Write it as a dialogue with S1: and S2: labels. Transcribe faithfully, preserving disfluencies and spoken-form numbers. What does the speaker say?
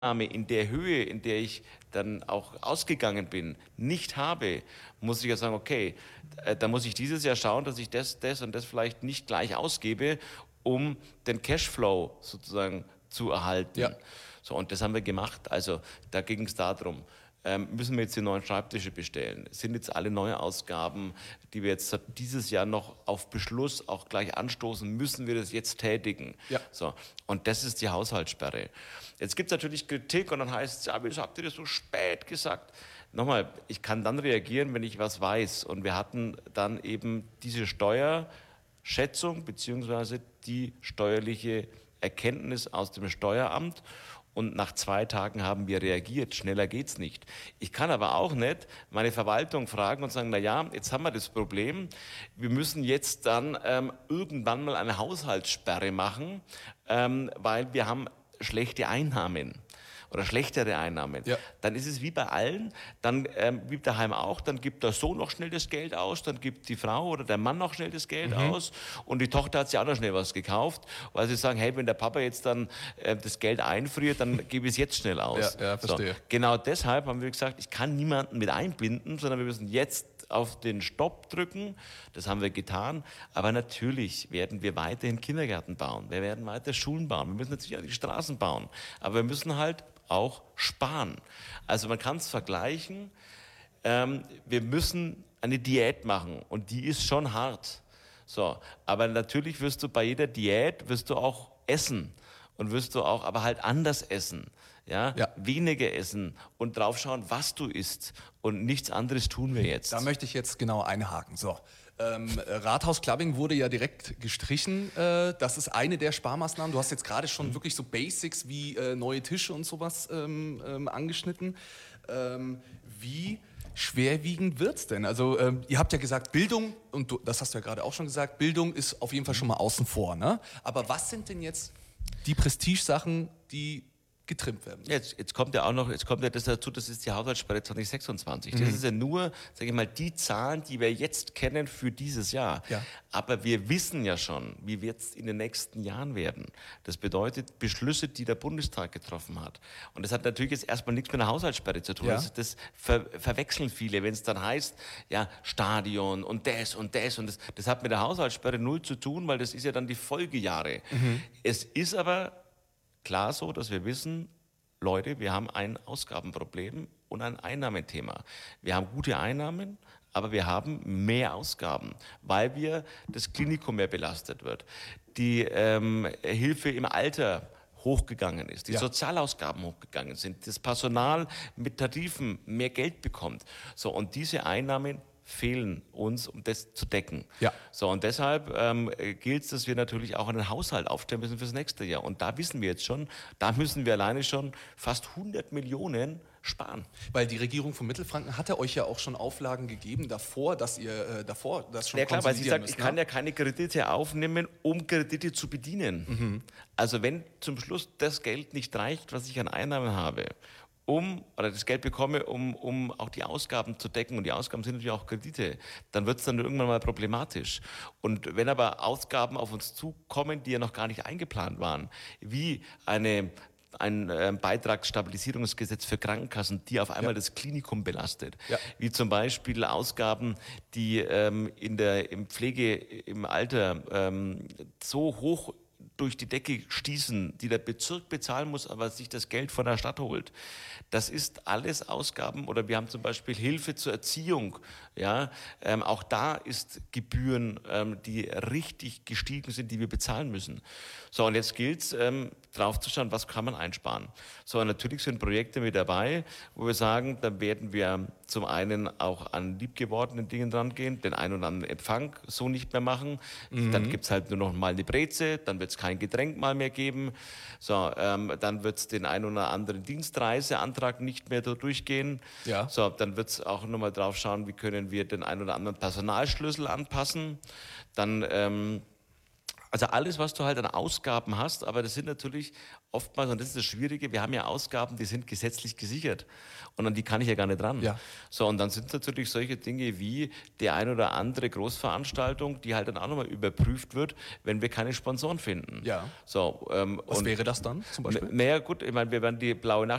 S1: in der Höhe, in der ich dann auch ausgegangen bin, nicht habe, muss ich ja sagen, okay, da muss ich dieses Jahr schauen, dass ich das, das und das vielleicht nicht gleich ausgebe, um den Cashflow sozusagen zu erhalten.
S2: Ja.
S1: So, und das haben wir gemacht. Also da ging es darum, ähm, müssen wir jetzt die neuen Schreibtische bestellen? Sind jetzt alle neue Ausgaben, die wir jetzt dieses Jahr noch auf Beschluss auch gleich anstoßen, müssen wir das jetzt tätigen?
S2: Ja.
S1: So, und das ist die Haushaltssperre. Jetzt gibt es natürlich Kritik und dann heißt es, ja, wieso habt ihr das so spät gesagt? Nochmal, ich kann dann reagieren, wenn ich was weiß. Und wir hatten dann eben diese Steuerschätzung beziehungsweise die steuerliche Erkenntnis aus dem Steueramt. Und nach zwei Tagen haben wir reagiert. Schneller geht's nicht. Ich kann aber auch nicht meine Verwaltung fragen und sagen, na ja, jetzt haben wir das Problem. Wir müssen jetzt dann ähm, irgendwann mal eine Haushaltssperre machen, ähm, weil wir haben schlechte Einnahmen oder schlechtere Einnahmen.
S2: Ja.
S1: Dann ist es wie bei allen, dann ähm, wie daheim auch, dann gibt der Sohn noch schnell das Geld aus, dann gibt die Frau oder der Mann noch schnell das Geld
S2: Mhm.
S1: aus und die Tochter hat sich auch noch schnell was gekauft, weil sie sagen, hey, wenn der Papa jetzt dann äh, das Geld einfriert, dann gebe ich es jetzt schnell aus.
S2: Ja, ja, verstehe.
S1: So, genau deshalb haben wir gesagt, ich kann niemanden mit einbinden, sondern wir müssen jetzt auf den Stopp drücken. Das haben wir getan. Aber natürlich werden wir weiterhin Kindergärten bauen. Wir werden weiter Schulen bauen. Wir müssen natürlich auch die Straßen bauen. Aber wir müssen halt auch sparen. Also man kann es vergleichen. Ähm, wir müssen eine Diät machen und die ist schon hart. So, aber natürlich wirst du bei jeder Diät wirst du auch essen und wirst du auch aber halt anders essen. Ja,
S2: Ja.
S1: weniger essen und drauf schauen, was du isst und nichts anderes tun wir jetzt.
S2: Da möchte ich jetzt genau einhaken. So, ähm, Rathaus Clubbing wurde ja direkt gestrichen. Äh, das ist eine der Sparmaßnahmen. Du hast jetzt gerade schon mhm. wirklich so Basics wie äh, neue Tische und sowas ähm, ähm, angeschnitten. Ähm, wie schwerwiegend wird's denn? Also ähm, ihr habt ja gesagt, Bildung, und du, das hast du ja gerade auch schon gesagt, Bildung ist auf jeden Fall schon mal außen vor. Ne? Aber was sind denn jetzt die Prestigesachen, die getrimmt werden?
S1: Jetzt, jetzt kommt ja auch noch, jetzt kommt ja das dazu, das ist die Haushaltssperre zwanzig sechsundzwanzig. Das
S2: Mhm.
S1: ist ja nur, sage ich mal, die Zahlen, die wir jetzt kennen für dieses Jahr.
S2: Ja.
S1: Aber wir wissen ja schon, wie wird es in den nächsten Jahren werden. Das bedeutet Beschlüsse, die der Bundestag getroffen hat. Und das hat natürlich jetzt erstmal nichts mit einer Haushaltssperre zu tun.
S2: Ja.
S1: Das, das ver verwechseln viele, wenn es dann heißt, ja, Stadion und das und das und das. Das hat mit der Haushaltssperre null zu tun, weil das ist ja dann die Folgejahre.
S2: Mhm.
S1: Es ist aber klar so, dass wir wissen, Leute, wir haben ein Ausgabenproblem und ein Einnahmenthema. Wir haben gute Einnahmen, aber wir haben mehr Ausgaben, weil wir das Klinikum mehr belastet wird. Die ähm, Hilfe im Alter hochgegangen ist, die
S2: Ja.
S1: Sozialausgaben hochgegangen sind, das Personal mit Tarifen mehr Geld bekommt. So, und diese Einnahmen fehlen uns, um das zu decken.
S2: Ja.
S1: So, und deshalb ähm, gilt es, dass wir natürlich auch einen Haushalt aufstellen müssen fürs nächste Jahr. Und da wissen wir jetzt schon, da müssen wir alleine schon fast hundert Millionen sparen.
S2: Weil die Regierung von Mittelfranken hatte euch ja auch schon Auflagen gegeben davor, dass ihr äh, davor das schon
S1: Ja klar, weil sie
S2: konsolidieren
S1: sagt, ich
S2: müsst,
S1: kann
S2: ne?
S1: ja keine Kredite aufnehmen, um Kredite zu bedienen.
S2: Mhm.
S1: Also wenn zum Schluss das Geld nicht reicht, was ich an Einnahmen habe, um, oder das Geld bekomme, um, um auch die Ausgaben zu decken, und die Ausgaben sind natürlich auch Kredite, dann wird es dann irgendwann mal problematisch. Und wenn aber Ausgaben auf uns zukommen, die ja noch gar nicht eingeplant waren, wie eine ein äh, Beitragsstabilisierungsgesetz für Krankenkassen, die auf einmal
S2: Ja.
S1: das Klinikum belastet.
S2: Ja.
S1: Wie zum Beispiel Ausgaben, die ähm, in der im Pflege im Alter ähm, so hoch durch die Decke stießen, die der Bezirk bezahlen muss, aber sich das Geld von der Stadt holt. Das ist alles Ausgaben. Oder wir haben zum Beispiel Hilfe zur Erziehung. Ja, ähm, auch da ist Gebühren, ähm, die richtig gestiegen sind, die wir bezahlen müssen. So, und jetzt gilt es, ähm, drauf zu schauen, was kann man einsparen. So, und natürlich sind Projekte mit dabei, wo wir sagen, da werden wir zum einen auch an liebgewordenen Dingen dran gehen, den einen oder anderen Empfang so nicht mehr machen. Mhm. Dann gibt es halt nur noch mal eine Breze, dann wird es kein Getränk mal mehr geben. So, ähm, dann wird es den einen oder anderen Dienstreiseantrag nicht mehr da durchgehen.
S2: Ja.
S1: So, dann wird es auch nochmal drauf schauen, wie können wir den einen oder anderen Personalschlüssel anpassen. Dann ähm, Also alles, was du halt an Ausgaben hast, aber das sind natürlich oftmals, und das ist das Schwierige, wir haben ja Ausgaben, die sind gesetzlich gesichert und an die kann ich ja gar nicht ran.
S2: Ja.
S1: So, und dann sind natürlich solche Dinge wie die ein oder andere Großveranstaltung, die halt dann auch nochmal überprüft wird, wenn wir keine Sponsoren finden.
S2: Ja.
S1: So, ähm,
S2: Was
S1: und
S2: wäre das dann zum Beispiel?
S1: naja gut, ich meine, wir werden die Blaue Nacht